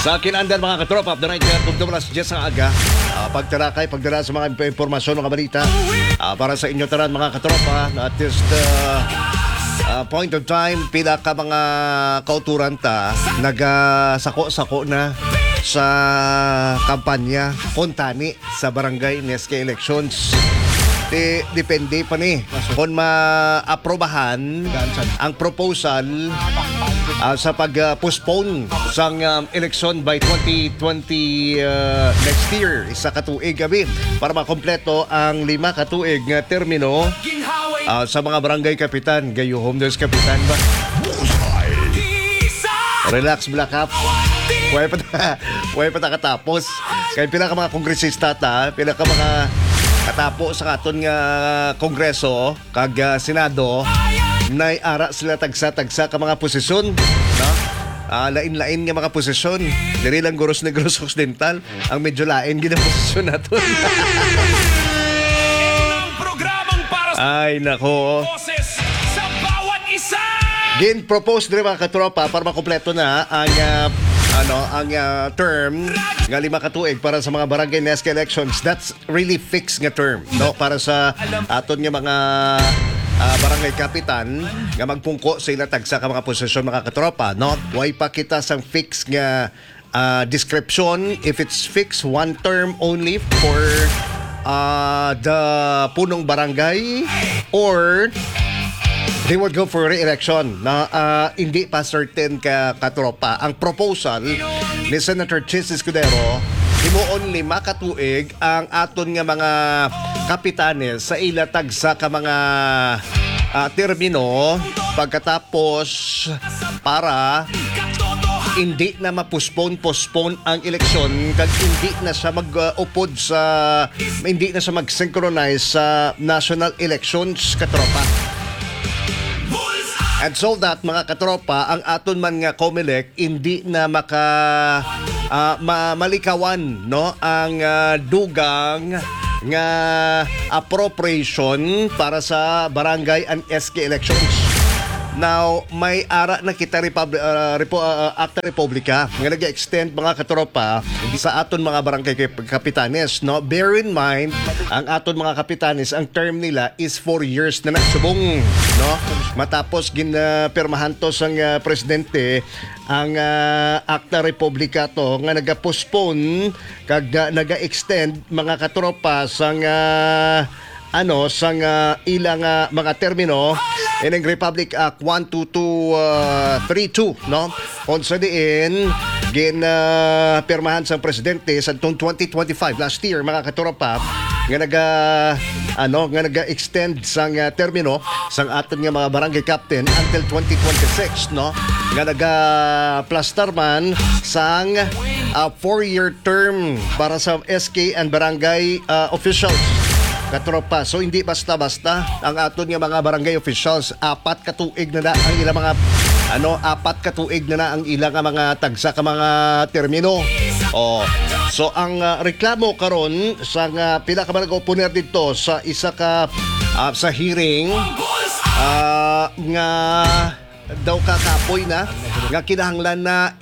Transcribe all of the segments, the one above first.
Sa kinandar mga katropa, up the night, tugtong alas 10 ang aga. Pagdala sa mga impormasyon, mga balita para sa inyo tanan mga katropa. At this point of time, pila ka mga kauturan ta nagasako-sako na sa kampanya kontani sa barangay NSK elections. Depende pa ni kung ma-aprobahan ang proposal sa pag-postpone sa election by 2020 next year. Isa katuig gabi para makompleto ang 5 katuig nga termino sa mga barangay kapitan. Gayo home nurse kapitan ba? Relax, black up. Huwag pa ta katapos. Kaya pila ka mga kongresista ta, pila ka mga katapo sa katon nga kongreso kag senado nay ara sila tagsa-tagsa ka mga posisyon, no? Lain-lain nga mga posisyon. Diri lang Negros Occidental ang medyo lain gid ang posisyon naton. Ay nako. Sa bawat isa. Gin propose diri mga katropa para makumpleto na ang term nga 5 katuig para sa mga barangay NSK elections. That's really fixed nga term, no, para sa aton nga mga barangay kapitan nga magpungko sa ila tagsa ka mga posisyon mga katropa, no. Way pa kita sang fixed nga description. If it's fixed, one term only for the punong barangay, or they would go for re-election na hindi pa certain ka katropa. Ang proposal ni Senator Chis Escudero, himuon 5 katuig ang aton nga mga kapitanes sa ilatag sa ka mga termino pagkatapos para hindi na ma-postpone ang eleksyon kag hindi na siya mag-upod sa hindi na siya mag-synchronize sa national elections katropa. And so that mga katropa, ang aton man nga COMELEC hindi na malikawan, no, ang dugang nga appropriation para sa barangay and SK elections. Now, may ara na kita Acta Republica nga nag-extend mga katropa sa aton mga barangay kapitanes, no? Bear in mind, ang aton mga kapitanes, ang term nila is 4 years na nagsubong, no? Matapos ginpermahan to sang presidente ang Acta Republica to nga nag-postpone kag naga-extend mga katropa sang ilang mga termino in ang Republic Act 12232, no? Kung sa diin permahan sa presidente sa 2025 last year mga katropa nga naga-extend sang termino sang aton nga mga barangay captain until 2026, no? Nga naga-plaster man sang 4-year term para sa SK and barangay officials katropa. So hindi basta-basta ang aton nga mga barangay officials. 4 katuig na ang ilang mga 4 katuig na ang ilang mga tagsa ka mga termino. So ang reklamo karon sa pila ka mga opponent dito sa isa ka sa hearing nga daw kakapoy na nga kinahanglan na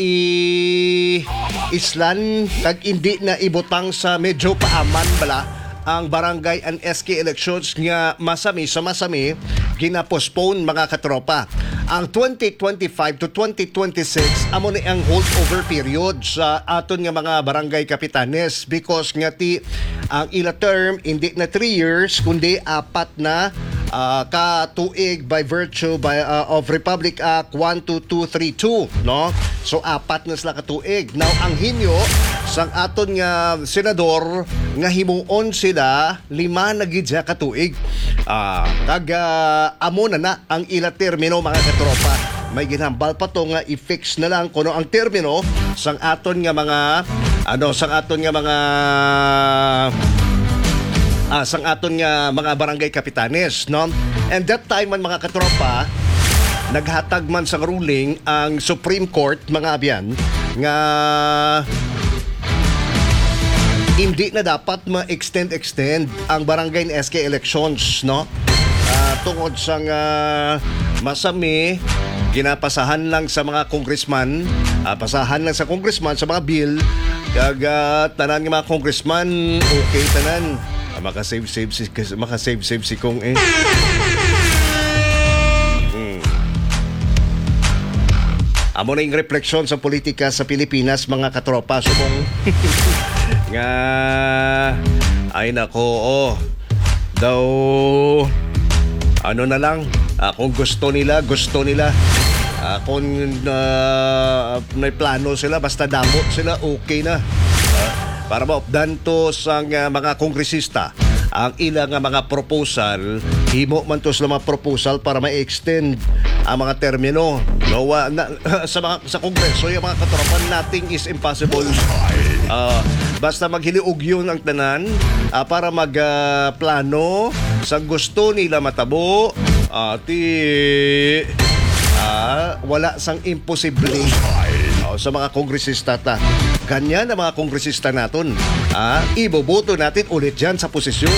islan kag hindi na ibutang sa medyo paaman bala ang barangay and SK elections nga masami gina-postpone mga katropa. Ang 2025 to 2026 amo ni ang holdover period sa aton nga mga barangay kapitanes because nga ang ila term hindi na 3 years kundi 4 na katuig by virtue of Republic Act 12232, no? So 4 na sila katuig. Now ang hinyo sang aton nga senador nga himuon sila 5 na gid siya katuig. Amo na ang ila termino mga katropa. May ginhambal pa to nga i-fix na lang kuno ang termino sang aton nga mga sang aton nga mga barangay kapitanes, no? And that time man mga katropa, naghatag man sa ruling ang Supreme Court mga abyan nga hindi na dapat ma-extend ang barangay and SK elections, no? Tungod sa masami ginapasahan lang sa mga congressman pasahan lang sa congressman sa mga bill kag tanan nga mga congressman okay tanan. Makasave si Kong eh. Amo na yung refleksyon sa politika sa Pilipinas mga katropa subong nga ay nako daw ano na lang kung gusto nila kung may plano sila basta damot sila okay na para maupdan to sa mga kongresista ang ilang mga proposal himo man to sa mga proposal para ma-extend ang mga termino no, sa kongreso yung mga katropan nothing is impossible basta maghiliog yun ang tanan para magplano sa gusto nila matabo wala sang imposible sa mga kongresista ta. Ganyan ang mga kongresista natin. Iboboto natin ulit dyan sa posisyon.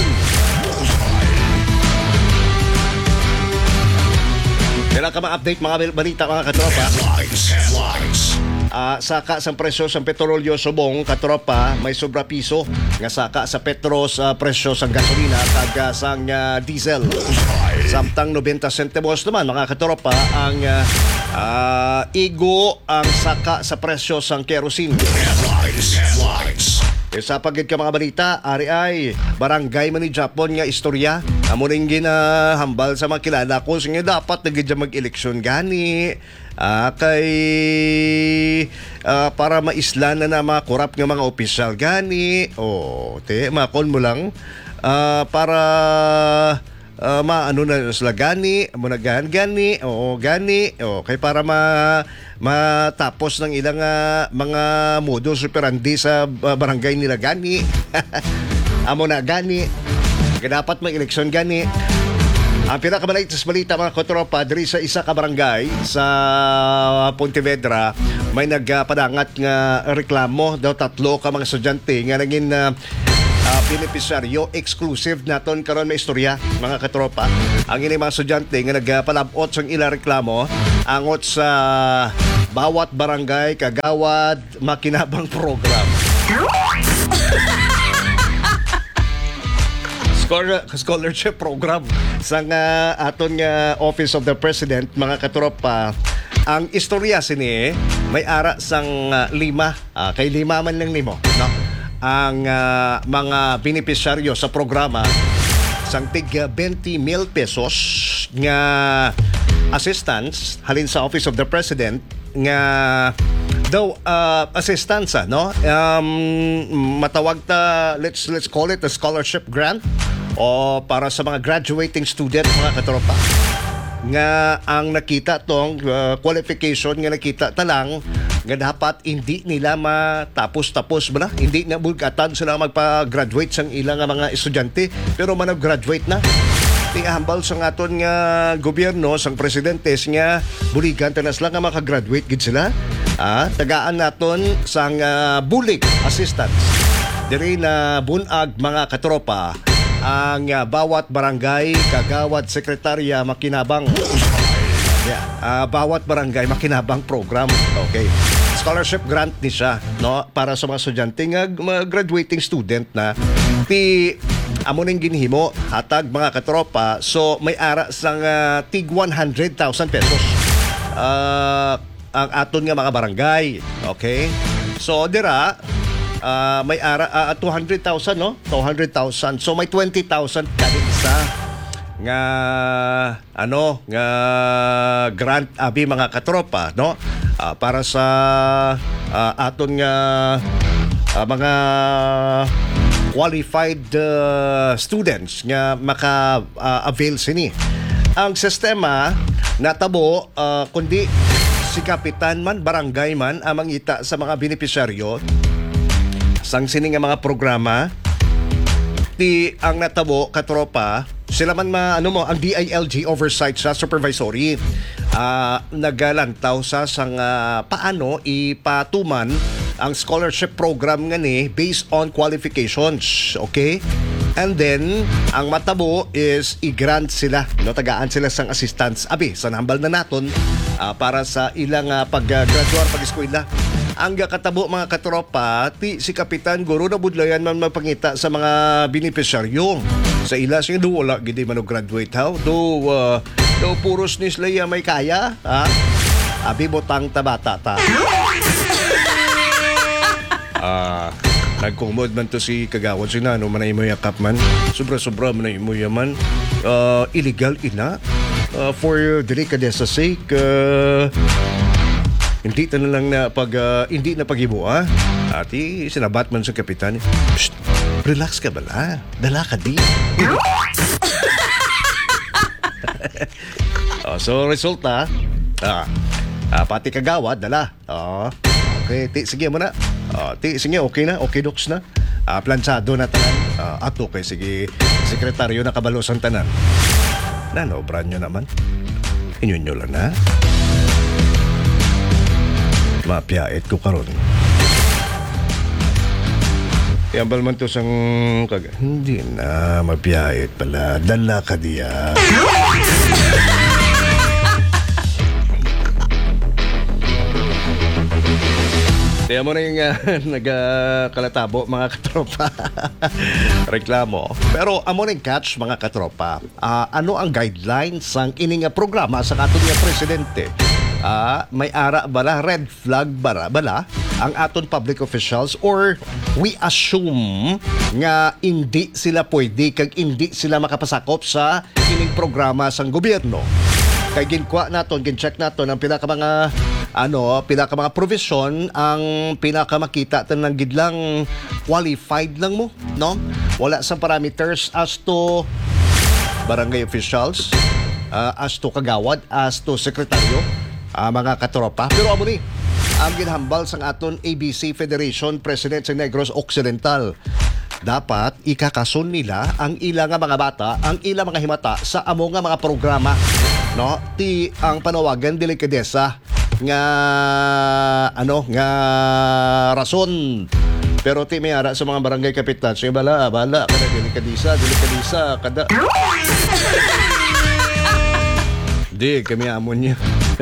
Kailan ka ma-update mga balita mga katropa? Saka sa presyo sa petrolyo subong katropa may sobra piso nga saka sa petros presyo sa gasolina kag sang diesel samtang 90 centavos naman mga katropa ang igo ang saka sa presyo sang kerosene. Sa pagid ka mga balita, ari ay barangay man ni Japon nga istorya. Amo ning ginahambal sa mga kilala ko nga dapat nagidya mag-eleksyon gani. Kay para maislan na mga korap nga mga opisyal gani. Makon mo lang para maano na sila gani, mo na gani, kay para matapos ng ilang mga modus operandi sa barangay nila gani. Amo na gani. Dapat may eleksyon gani. Ang pinakabalaitas balita mga katropa diri sa isa ka barangay sa Pontevedra may nagpadangat nga reklamo daw 3 ka mga estudyante nga naging beneficiaryo exclusive naton karon may istorya mga katropa. Ang ini mga estudyante nga nagpalabot sa ilang reklamo angot sa bawat barangay kagawad makinabang program. Scholarship program sa aton nga Office of the President mga katropa. Ang istorya sini may ara sang 5 kay 5 man lang nimo no ang mga beneficiaryo sa programa sang tig 20 mil pesos nga assistance halin sa Office of the President nga daw assistance no matawag ta let's call it a scholarship grant o para sa mga graduating student mga katropa nga ang nakita tong qualification nga nakita talang nga dapat hindi nila matapos-tapos ba na? Hindi na bulgatan sila magpa-graduate sang ilang mga estudyante pero manag-graduate na. Hambal sa aton nga gobyerno sang presidente nga buligan tanas lang nga makagraduate gid sila. Tagaan naton sang bulig assistance. Diri na bunag mga katropa ang bawat barangay kagawad sekretarya makinabang. Bawat barangay makinabang program. Okay. Scholarship grant ni siya no para sa mga estudyante nga graduating student na amo ning ginhimo hatag mga katropa so may ara sang tig 100,000 pesos ang aton nga mga barangay. Okay? So dira may ara 200,000 no? 200,000. So may 20,000 kada isa nga nga grant abi mga katropa no? Para sa aton nga mga qualified students nga maka-avail sini. Ang sistema natabo kundi si kapitan man barangay man ang mangita sa mga beneficiaryo sang sini nga mga programa ang natabo katropa sila man ang DILG oversight sa supervisory nagalantaw sa sang paano ipatuman ang scholarship program nga ni based on qualifications. Okay? And then, ang matabo is i-grant sila, no, tagaan sila sang assistance. Abi, sa nambal na naton para sa ilang pag-graduar, pag-eskwela. Ang katabo mga katropa, si Kapitan Guro na budlayan man mapangita sa mga beneficiaryo. Sa ila siya wala gidi man graduate how. Do puros ni sila may kaya, ha? Abi botang tabata ta. Nagkumod man to si Kagawad si Nano, manay mo yakap man. Sobra-sobra manay mo yaman. Illegal ina. For delicadeza sake, hindi na lang na hindi na pag-ibo, Ati, sinabat man sa kapitan. Psst, relax ka bala. Dala ka di. So, resulta, pati Kagawad, dala. Okay, sige mo na. Sige, okay na. Okay, docs na. Plansado na tanan. At okay, sige, sekretaryo na kabalosan tanan. Nanobran nyo naman. Inyo nyo lang na. Mapiyait ko karon. Yambal man to sang hindi na mapiyait pala. Dala ka diya. Kaya mo na yung nagkalatabo mga katropa. Reklamo. Pero amo na yung catch mga katropa. Ano ang guidelines sang ining programa sa katong nga presidente? May ara bala, red flag bala ang aton public officials, or we assume nga hindi sila pwede kag hindi sila makapasakop sa ining programa sang gobyerno. Kay ginkuha naton, gin-check naton ang pinaka mga provision, ang pinaka makita tan lang gidlang qualified lang mo, no? Wala sa parameters as to barangay officials, as to kagawad, as to sekretaryo, mga katropa. Pero amo ni ang ginhambal sang aton ABC Federation President sa Negros Occidental. Dapat ikakason nila ang ilang mga bata, ang ilang mga himata sa amo nga mga programa, no? Ti ang panawagan delikadesa nga nga rason. Pero ti may ara sa mga barangay kapitan, so bala kada delikadisa kada. Di kami amon niya.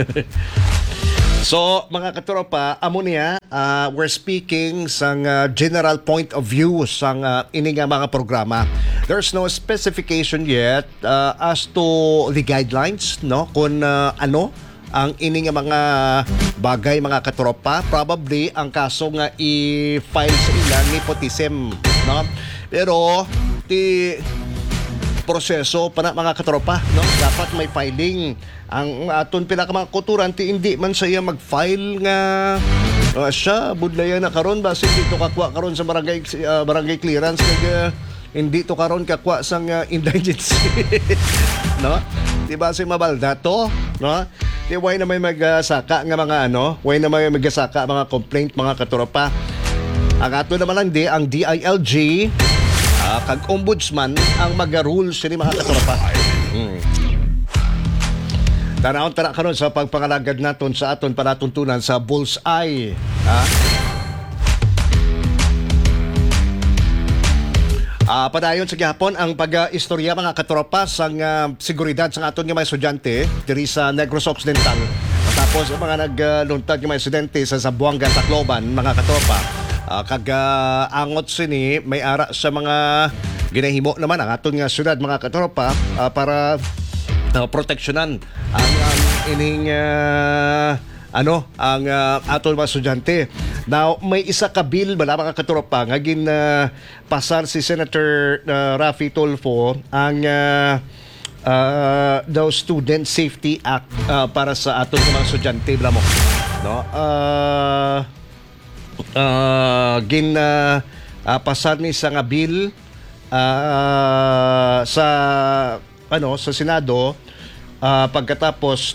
So, mga katropa, amo niya, we're speaking sang general point of view sang ining mga programa. There's no specification yet as to the guidelines, no? Kung ano ang ining mga bagay, mga katropa. Probably ang kaso nga i-file sa ilang nepotism, no? Pero proseso pa na mga katropa, no? Dapat may filing. Ang aton pila ka mga kuturan, hindi man siya mag-file nga siya budlayan na karon basi dito kakwa karon sa barangay clearance kag hindi to karon kakwa sang indigency. No? Diba si mabalda to, no? Di way na may magsaka nga mga way na may magsaka mga complaint mga katropa. Ang ato naman lang ang DILG kag ombudsman ang mag-rule sini mga katropa. Tanawon tara karon sa pagpangalagad naton sa aton panatuntunan sa Bullseye. Padayon sa gihapon ang pag-istorya mga katropa sang seguridad sa aton nga mga estudyante diri sa Negros Occidental. Tapos ang mga nagluntad nga mga estudyante sa Zamboanga, Tacloban mga katropa. Angot sini may ara sa mga ginahimo naman ang aton nga syudad mga katropa para proteksyonan ang ining ang aton mga estudyante. Now, may isa ka bill bala mga katropa nga pasar si Senator Raffy Tulfo ang the Student Safety Act para sa aton mga estudyante bala mo, no? Pasar ni sa nga bill sa sa Senado pagkatapos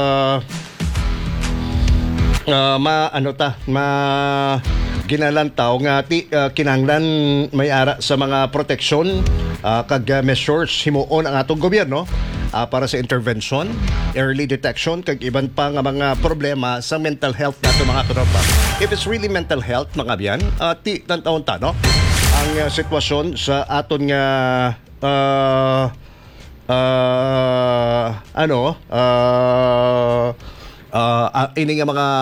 ginalantaw nga kinahanglan may ara sa mga proteksyon kag measures himuon ang atong gobyerno para sa intervention, early detection kag iban pa nga mga problema sa mental health nato mga katropa. If it's really mental health mga biyan, tantaon ta, no? ang sitwasyon sa aton nga ini nga mga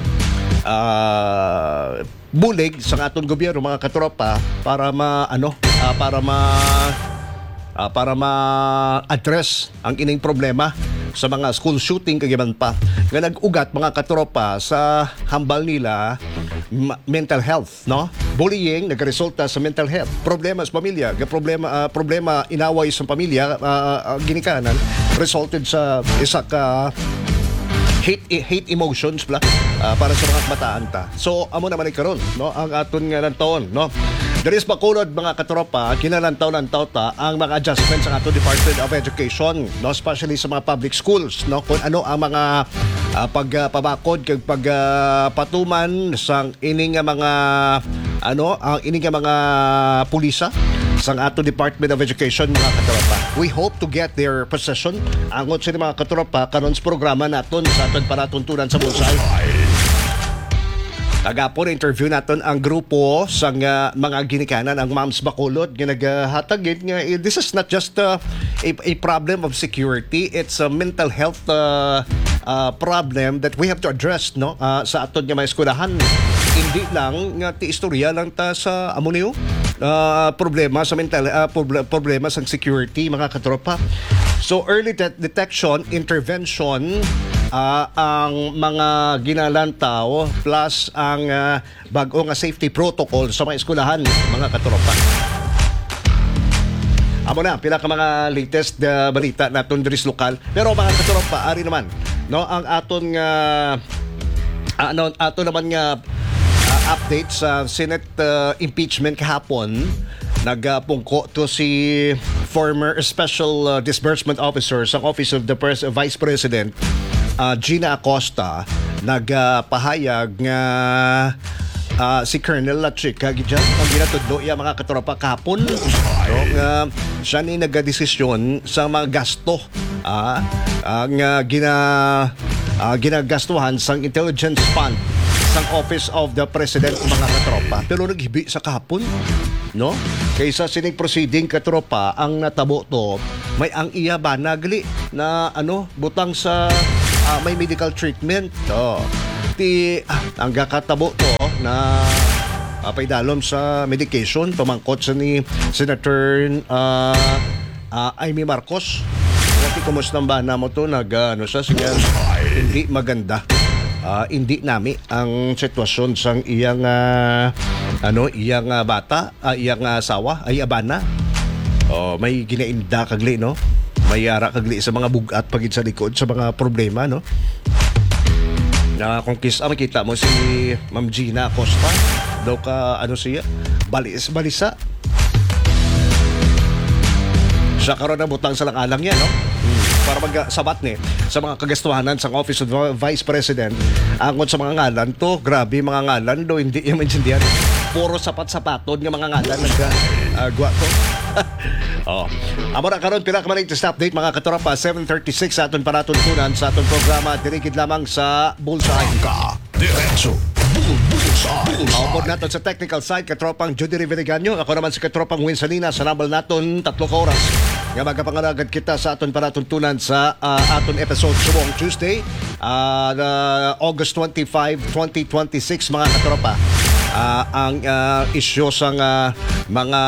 bulig sa aton gobyerno, mga katropa, para ma-address ang ining problema sa mga school shooting kagiban pa nga nag-ugat, mga katropa, sa hambal nila mental health, no? Bullying nagresulta sa mental health, problema sa pamilya, problema inaway sa pamilya, ginikanan resulted sa isa ka hate emotions para sa mga kabataan ta. So amo naman karon, no, ang aton nga lantaon, no. There is bakulod, mga katropa, kinalantaw-lantaw ta ang mga adjustments sa ato Department of Education, no, especially sa mga public schools, no, kung ano ang mga pagpabakod kag pagpatuman sang ining mga ang ining mga pulisa sang ato Department of Education, mga katropa. We hope to get their possession angon sa mga katropa karon sa programa naton sa aton panatuntunan sa Bulsay. Kagapon interview naton ang grupo sa mga ginikanan, ang Moms Bacolod, nga naghatag nga this is not just a problem of security, it's a mental health problem that we have to address, no, sa aton nga mga eskwelahan. Hindi lang nga ti istorya lang ta sa amo niyo problema sa mental problema sa security, mga katropa. So early detection, intervention, ang mga ginalantaw plus ang bago nga safety protocol sa mga eskwelahan, mga katropa. Amo na pila ka mga latest balita naton diri sa lokal. Pero mga katropa, ari naman, no, ang aton ato naman nga update sa Senate impeachment kahapon. Nagpungko to si former Special Disbursement Officer sa Office of the Vice President, Gina Acosta. Nagpahayag nga si Colonel Lachica gidyan ang ginatudlo iya, mga katropa, kahapon, no, siya ni nagadesisyon sa mga gasto ang ginagastuhan sang intelligence fund sang Office of the President, mga katropa. Pero naghibi sa kahapon, no? Kaysa sining proceeding, katropa, ang natabo to, may ang iya ba nagli na butang sa may medical treatment. Ang kakatabo to na paidalom sa medication, pamangkot sa ni Senator Amy Marcos. Kasi kumusta ba na mo to, siya, hindi maganda. Hindi nami ang sitwasyon sang iyang iyang bata, iyang asawa ay abana. May ginainda kagli, no, may yara kagli sa mga bugat pagid sa likod sa mga problema, no, na kung makita mo si Ma'am Gina Acosta daw ka siya balisa siya karon na butang sa langalang niya, no, para magsabat ni sa mga kagastuhanan sa Office of the Vice President. Angon sa mga ngalan to, grabe mga ngalan do, hindi yung maintindihan. Puro sapat-sapatod ng mga ngalan nagwa to. Amo na karon pila ka man latest update, mga katropa. 7:36 sa aton panatuntunan sa aton programa dirigid lamang sa Bulsay. Diretso Maupod natin sa technical side, katropang Judy Riveriganyo. Ako naman si katropang Winsalina. Sa nambal naton 3 oras nga magapangalagad kita sa aton panatuntunan sa aton episode subong Tuesday, August 25, 2026, mga katropa. Ang isyo sa mga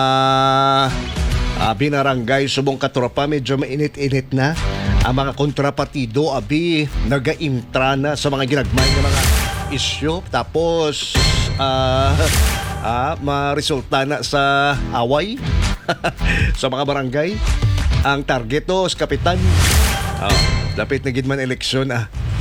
binarangay subong katropa, medyo mainit-init na. Ang mga kontrapatido abi nagaimtra na sa mga ginagmay ng mga isyo, tapos maresulta na sa away sa mga barangay. Ang target to sa kapitan, lapit na gid man eleksyon.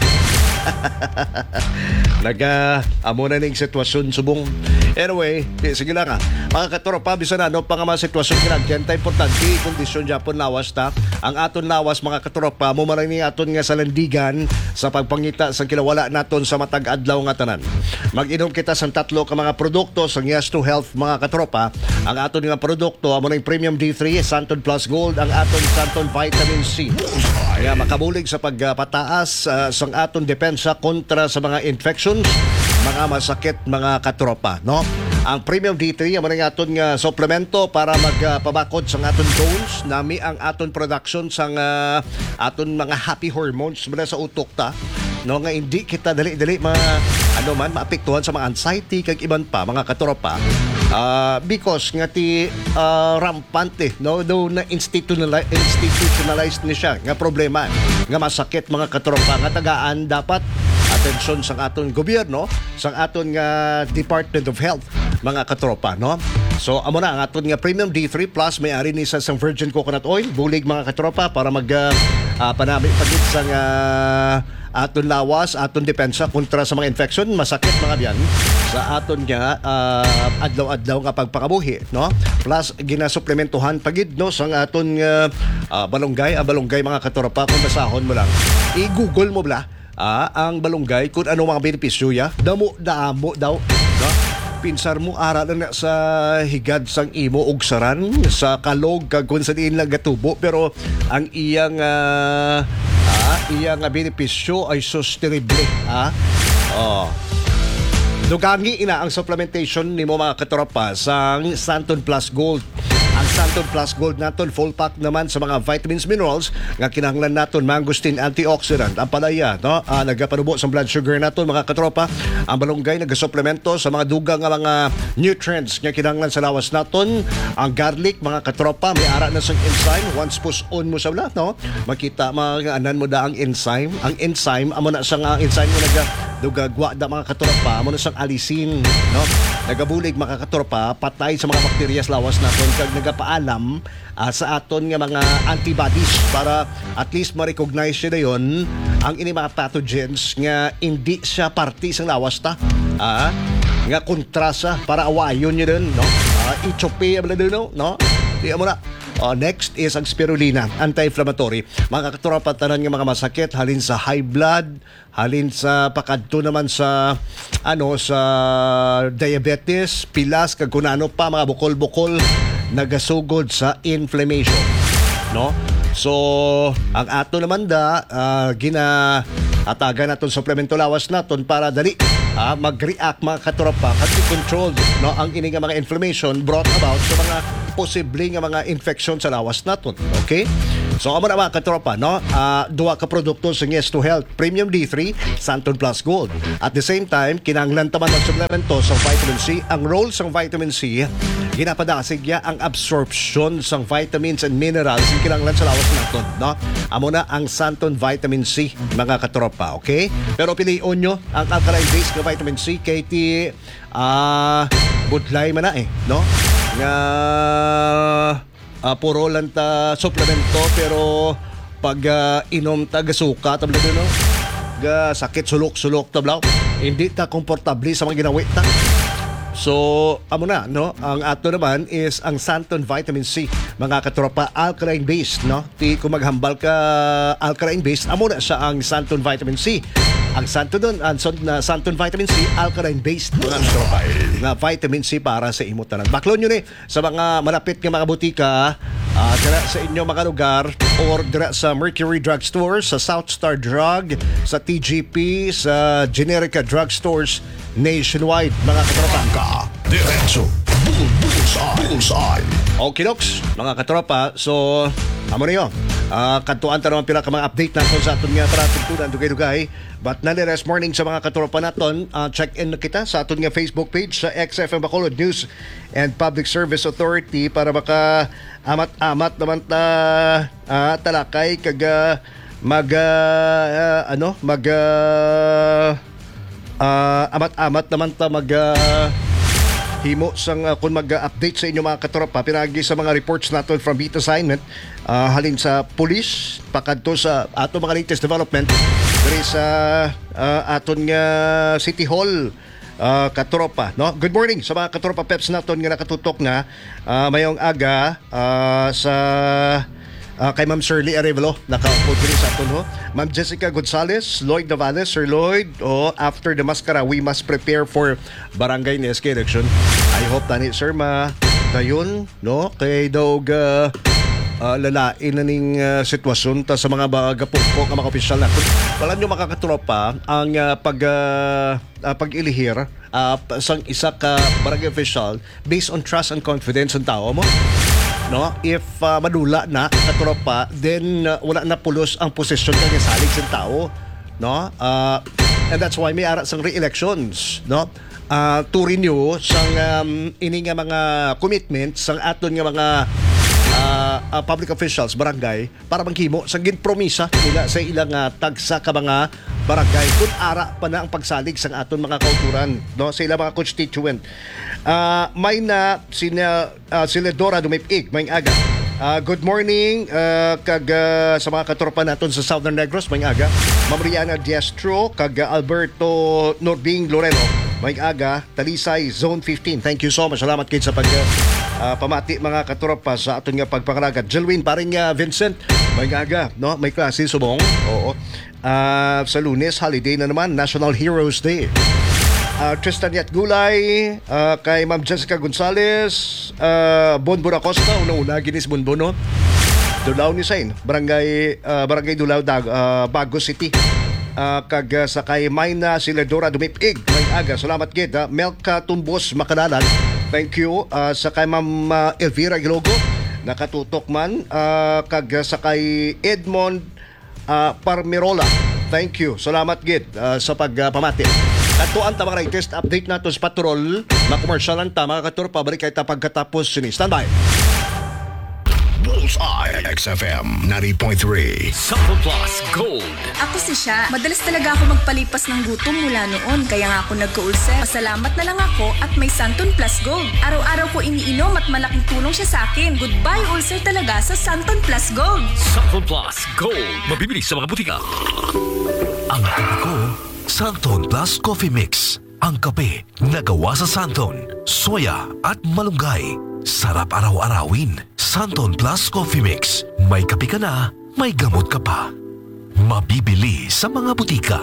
Amo na ning sitwasyon subong. Anyway, sige lang mga katropa, bisan pa nga mga sitwasyon kinagyan ta, importante kondisyon Japon lawas ta. Ang aton lawas, mga katropa, mo man ni aton nga salandigan sa pagpangita sa kilawala naton sa matag adlaw nga tanan. Mag-inom kita sa 3 ka mga produkto sa Yes to Health, mga katropa. Ang aton nga produkto amo ning Premium D3, Santon Plus Gold, ang aton Santon Vitamin C. Kaya makabulig sa pagpataas sa aton depensa kontra sa mga infections, mga masakit, mga katropa, no? ang Premium D3 amo na aton nga suplemento para magpabakod sa aton bones nami ang aton production sa aton mga happy hormones mula sa utok ta, no, nga hindi kita dali-dali maapektuhan sa mga anxiety kag iban pa mga katropa. Because nga ti rampante, no, do na institutionalized ni siya nga problema nga masakit mga katropa nga tagaan dapat atensyon sa aton gobyerno, sa aton nga Department of Health mga katropa, no. So amo na ang aton nga Premium D3 Plus may ari ni sa virgin coconut oil bulig mga katropa para mag panami pagit sa aton lawas, aton depensa kontra sa mga infection, masakit mga biyan sa aton nga adlaw-adlaw nga pagpakabuhi, no. Plus ginasuplementuhan pagid no sa aton balunggay mga katropa. Kung basahon mo lang, i-google mo bla ang balunggay kung ano mga benepisyo ya. Damo daw, no. Pinsar mo ara na sa higad sang imo og saran sa kalog kag kun sa diin lang gatubo, pero ang iyang benepisyo ay sustenible. Dugangi ina ang supplementation nimo mga katropa sang Santon Plus Gold. Ang Santon Plus Gold naton full pack naman sa mga vitamins, minerals nga kinahanglan naton, mangosteen antioxidant, ang palaya, no, nagapanubo sa blood sugar naton mga katropa. Ang balunggay nagasuplemento sa mga dugang nga mga nutrients nga kinahanglan sa lawas naton. Ang garlic mga katropa may ara na sang enzyme, once push-on mo sa bla, no, makita anan mo da ang enzyme. Ang enzyme amo na sang enzyme mo dugagwa da mga katropa, amo na sang alisin, no, nagabulig mga katropa patay sa mga bakterya sa lawas naton kag nagapaalam sa aton nga mga antibodies para at least ma-recognize siya dayon ang ini mga pathogens nga hindi siya parte sa lawas ta, nga kontrasa para awayon niya din, no, ichope abla din, no. Di mo na. Next is ang spirulina, anti-inflammatory. Mga katropa tanan nga mga masakit halin sa high blood, halin sa pakadto naman sa sa diabetes, pilas kag kunano pa mga bukol-bukol nagasugod sa inflammation, no. So ang ato naman atagan naton suplemento lawas naton para dali mag-react mga katropa at i-control, no, ang ini nga mga inflammation brought about sa mga posibleng nga mga infection sa lawas naton. Okay? So amo na mga katropa, no, duha ka produkto sa Yes to Health Premium D3 Santon Plus Gold. At the same time kinahanglan taman ng suplemento sa vitamin C. Ang role sa vitamin C, ginapadasig ya ang absorption sa vitamins and minerals nga kinahanglan sa lawas naton, no. Amo na ang Santon Vitamin C mga katropa, okay? Pero pilion nyo ang alkaline-based na vitamin C kay ti budlay man na no, nga puro lang ta suplemento, pero pag inom ta gasuka tabla no, ga sakit sulok tablaw, hindi ta komportable sa mga ginawi ta. So amo na, no, ang ato naman is ang Santon Vitamin C mga katropa, alkaline based, no. Ti kung maghambal ka alkaline based, amo na sa ang Santon Vitamin C. Ang Santon Vitamin C alkaline based mga katropa na vitamin C para sa imo tanan. Baklon nyo ni sa mga malapit nga mga butika, dira sa inyo mga lugar, or dira sa Mercury Drug Stores, sa South Star Drug, sa TGP, sa Generica Drug Stores nationwide mga katropa. Diretso Bullseye. Okay, Docs, mga katropa. So amo na yun. Kantuan ta naman pila ka mga update natin sa aton nga tugtunan dugay-dugay. But nonetheless, morning sa mga katropa naton, check in na kita sa aton nga Facebook page sa XFM Bacolod News and Public Service Authority para maka amat-amat naman ta talakay kag amat-amat naman ta himo sang kung mag-update sa inyo mga katropa pinagi sa mga reports naton from beat assignment, halin sa police pakadto sa ato mga latest development diri sa aton nga City Hall, katropa, no. Good morning sa mga katropa peps naton nga nakatutok na mayong aga sa kay Ma'am Shirley Arevalo, nakaupo diri sa aton ho. Ma'am Jessica Gonzalez, Lloyd Navales, Sir Lloyd, after the maskara, we must prepare for barangay NSK election. I hope tani sir dayon, no, kay dog lalain na ning sitwasyon ta sa mga bagapungko nga mga opisyal na. Wala nyo makakatropa ang pag-ilihir sa isa ka barangay official based on trust and confidence ng tao mo. No, if madula na katropa, then wala na pulos ang posisyon kang salig sa tao, no? And that's why may ara sang re-elections, no? To renew sang ini nga mga commitments sang aton nga mga public officials barangay para manghimo sa ginpromisa nila sa ilang tagsa ka mga barangay kun ara pa na ang pagsalig sang aton mga kauturan, no, sa ilang mga constituent. May na sila Dora Dumipig may aga. Good morning kag sa mga katropa naton sa Southern Negros may aga. Ma'am Riana Diastro kag Alberto Norbing Loreno may aga, Talisay Zone 15. Thank you so much. Salamat kayo sa pamati mga katropa sa aton nga pagpangaragat. Jelwin paring Vincent may aga, no? May klase subong. Oo. Sa Lunes holiday na naman, National Heroes Day. Tristan Yat Gulay, kay Ma'am Jessica Gonzales, Bonbon Acosta, una-una, Ginis Bonbon, no? Dulaw ni Sain, Barangay Dulaw, Bago City. Kag sa kay Mayna Siledora Dumipig, may aga. Salamat gid. Melka Tumbos Makanalan, thank you. Sa kay Ma'am Elvira Gilogo, nakatutok man. Kag sa kay Edmond Parmirola, thank you. Salamat gid sa pagpamati. Katuan ta mga latest update nato sa patrol, makomersyalan ta mga katur, pabalik kay ta pagkatapos sini. Standby. Bullseye XFM 90.3. Sample Plus Gold. Ako si Sha. Madalas talaga ako magpalipas ng gutom mula noon, kaya nga ako nagka-ulcer. Pasalamat na lang ako at may Santon Plus Gold. Araw-araw ko iniinom at malaking tulong siya sa akin. Goodbye ulcer talaga sa Santon Plus Gold. Sample Plus Gold. Mabibili sa mga butika. Ang kape ko, Santon Plus Coffee Mix. Ang kape na gawa sa Santon, soya at malunggay. Sarap araw-arawin. Santon Plus Coffee Mix. May kape ka na, may gamot ka pa. Mabibili sa mga butika.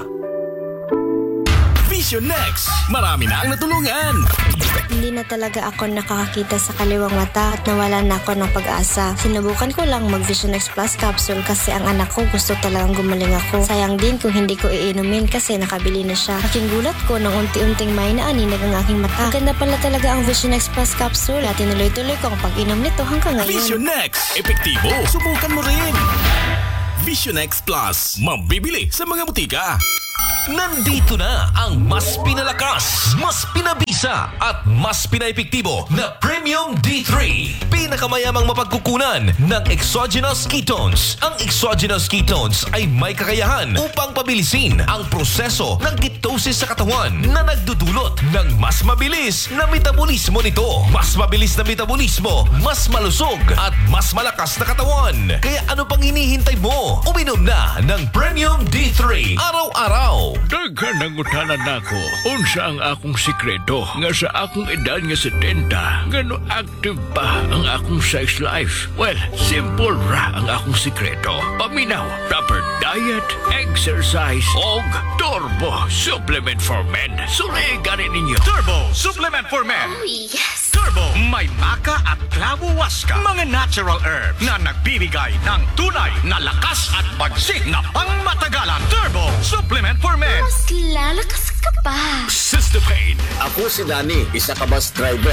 Vision Next. Marami na ang natulungan. Hindi na talaga ako nakakakita sa kaliwang mata at nawala na ako ng pag-asa. Sinubukan ko lang mag-Vision X Plus capsule kasi ang anak ko gusto talagang gumaling ako. Sayang din kung hindi ko iinumin kasi nakabili na siya. Aking gulat ko nang unti-unting may naaninag ang aking mata. Ganda pala talaga ang Vision X Plus capsule at tinuloy-tuloy ko ang pag-inom nito hanggang ngayon. Vision Next. Epektibo. Subukan mo rin. Vision X Plus. Mabibili sa mga butika. Nandito na ang mas pinalakas, mas pinabisa at mas pinaepektibo na Premium D3. Pinakamayamang mapagkukunan ng exogenous ketones. Ang exogenous ketones ay may kakayahan upang pabilisin ang proseso ng ketosis sa katawan na nagdudulot ng mas mabilis na metabolismo nito. Mas mabilis na metabolismo, mas malusog at mas malakas na katawan. Kaya ano pang hinihintay mo? Uminom na ng Premium D3 araw-araw. Daghan ang utanan nako. Unsa ang akong sikreto nga sa akong edad nga 70, ngano active pa ang akong sex life? Well, simple ra ang akong sikreto. Paminaw, proper diet, exercise, og Turbo Supplement for Men. Suliganin ninyo. Turbo Supplement for Men. Yes! Turbo, may maka at clavo waska. Mga natural herb na nagbibigay ng tunay na lakas at bagsik na pangmatagalan. Turbo Supplement for Men. Mas lalakas ka pa. Sister Pain. Ako si Danny, isa ka bus driver.